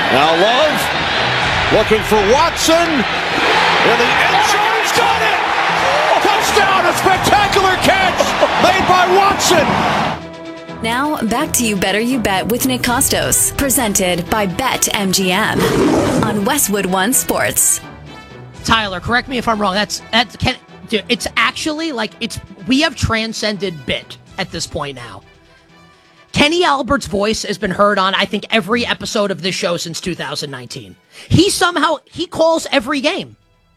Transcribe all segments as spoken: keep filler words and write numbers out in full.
Now Love looking for Watson in the end zone. He's got it! Touchdown! A spectacular catch made by Watson. Now back to You Better You Bet with Nick Costos, presented by BetMGM on Westwood One Sports. Tyler, correct me if I'm wrong. That's that's can, it's actually like it's we have transcended bit at this point now. Kenny Albert's voice has been heard on, I think, every episode of this show since two thousand nineteen. He somehow, he calls every game.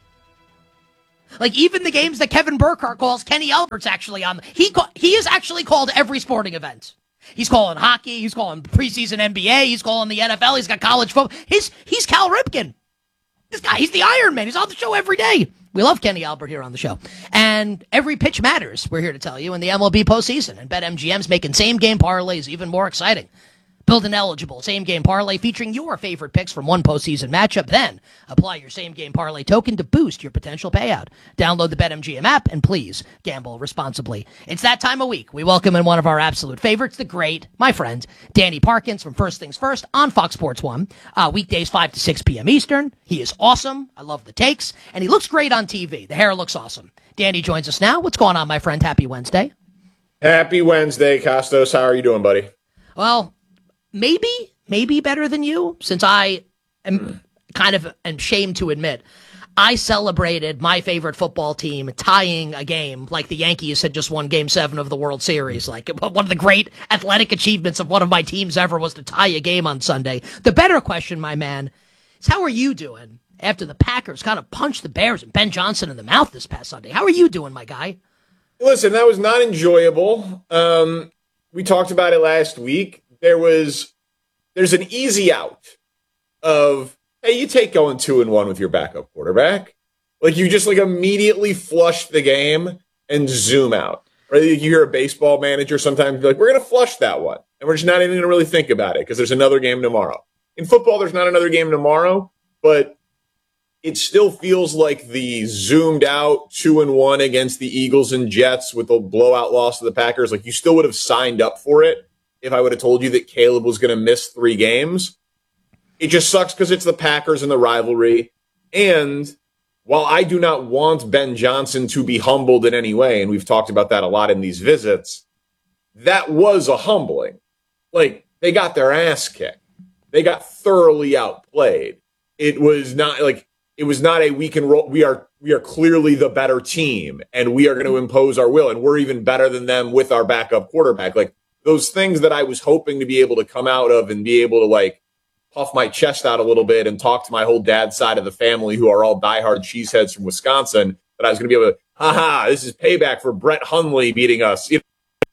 Like, even the games that Kevin Burkhardt calls, Kenny Albert's actually on. He call, he has actually called every sporting event. He's calling hockey, he's calling preseason N B A, he's calling the N F L, he's got college football. He's, he's Cal Ripken. This guy, he's the Iron Man. He's on the show every day. We love Kenny Albert here on the show. And every pitch matters, we're here to tell you, in the M L B postseason. And BetMGM's making same-game parlays even more exciting. Build an eligible same-game parlay featuring your favorite picks from one postseason matchup. Then apply your same-game parlay token to boost your potential payout. Download the BetMGM app, and please gamble responsibly. It's that time of week. We welcome in one of our absolute favorites, the great, my friend, Danny Parkins from First Things First on Fox Sports one. Uh, weekdays five to six p.m. Eastern. He is awesome. I love the takes. And he looks great on T V. The hair looks awesome. Danny joins us now. What's going on, my friend? Happy Wednesday. Happy Wednesday, Costos. How are you doing, buddy? Well, maybe, maybe better than you, since I am kind of ashamed to admit, I celebrated my favorite football team tying a game like the Yankees had just won Game seven of the World Series. Like, one of the great athletic achievements of one of my teams ever was to tie a game on Sunday. The better question, my man, is how are you doing after the Packers kind of punched the Bears and Ben Johnson in the mouth this past Sunday? How are you doing, my guy? Listen, that was not enjoyable. Um, we talked about it last week. There was, there's an easy out of, hey, you take going two and one with your backup quarterback. Like, you just like immediately flush the game and zoom out. Right? You hear a baseball manager sometimes be like, we're going to flush that one. And we're just not even going to really think about it because there's another game tomorrow. In football, there's not another game tomorrow, but it still feels like the zoomed out two and one against the Eagles and Jets with the blowout loss to the Packers. Like, you still would have signed up for it if I would have told you that Caleb was going to miss three games. It just sucks because it's the Packers and the rivalry. And while I do not want Ben Johnson to be humbled in any way, and we've talked about that a lot in these visits, that was a humbling. Like, they got their ass kicked. They got thoroughly outplayed. It was not like, it was not a we can roll. We are, we are clearly the better team and we are going to impose our will. And we're even better than them with our backup quarterback. Like, those things that I was hoping to be able to come out of and be able to like puff my chest out a little bit and talk to my whole dad's side of the family who are all diehard cheeseheads from Wisconsin, that I was going to be able to, haha, this is payback for Brett Hundley beating us. You know,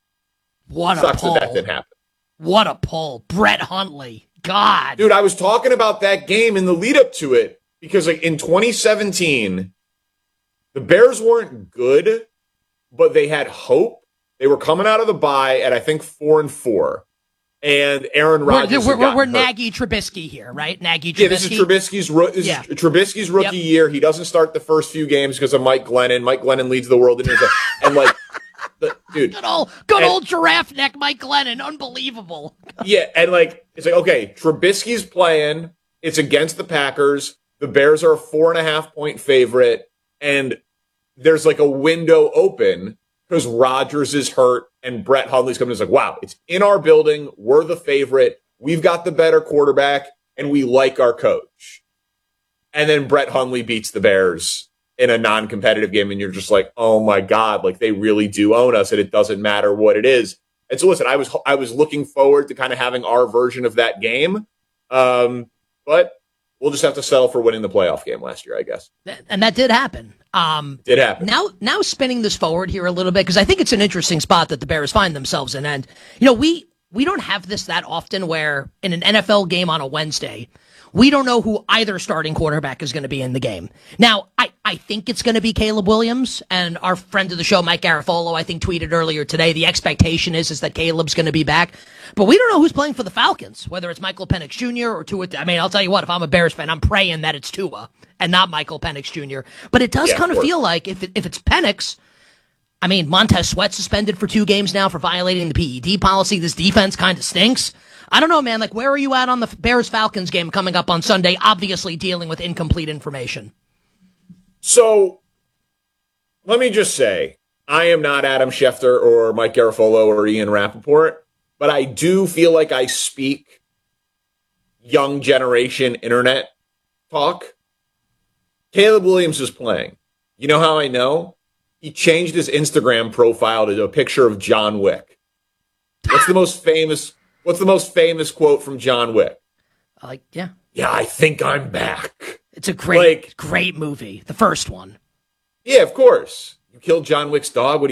what sucks a pull. that that didn't happen. What a pull. Brett Hundley. God. Dude, I was talking about that game in the lead up to it because like in twenty seventeen, the Bears weren't good, but they had hope. They were coming out of the bye at, I think, four and four. And Aaron Rodgers. We're, we're, we're Nagy Trubisky here, right? Nagy Trubisky. Yeah, this is Trubisky's, this yeah. is Trubisky's rookie yep. year. He doesn't start the first few games because of Mike Glennon. Mike Glennon leads the world in his. And, like, the, dude. Good old, good and, old giraffe neck Mike Glennon. Unbelievable. Yeah, and, like, it's like, okay, Trubisky's playing. It's against the Packers. The Bears are a four and a half point favorite. And there's, like, a window open because Rodgers is hurt and Brett Hundley's coming. It's like, wow, it's in our building. We're the favorite. We've got the better quarterback, and we like our coach. And then Brett Hundley beats the Bears in a non-competitive game, and you're just like, oh my God, like they really do own us, and it doesn't matter what it is. And so listen, I was I was looking forward to kind of having our version of that game, um, but we'll just have to settle for winning the playoff game last year, I guess. And that did happen. Um, did happen. Now, now spinning this forward here a little bit, because I think it's an interesting spot that the Bears find themselves in. And, you know, we, we don't have this that often where in an N F L game on a Wednesday, we don't know who either starting quarterback is going to be in the game. Now, I, I think it's going to be Caleb Williams, and our friend of the show, Mike Garafolo, I think tweeted earlier today, the expectation is, is that Caleb's going to be back. But we don't know who's playing for the Falcons, whether it's Michael Penix Junior or Tua. I mean, I'll tell you what, if I'm a Bears fan, I'm praying that it's Tua and not Michael Penix Junior But it does yeah, kind of feel like if it, if it's Penix, I mean, Montez Sweat suspended for two games now for violating the P E D policy. This defense kind of stinks. I don't know, man. Like, where are you at on the Bears-Falcons game coming up on Sunday? Obviously dealing with incomplete information. So, let me just say, I am not Adam Schefter or Mike Garafolo or Ian Rappaport, but I do feel like I speak young generation internet talk. Caleb Williams is playing. You know how I know? He changed his Instagram profile to a picture of John Wick. What's the most famous What's the most famous quote from John Wick? Like, yeah. Yeah, I think I'm back. It's a great, like, great movie. The first one. Yeah, of course. You killed John Wick's dog. What do you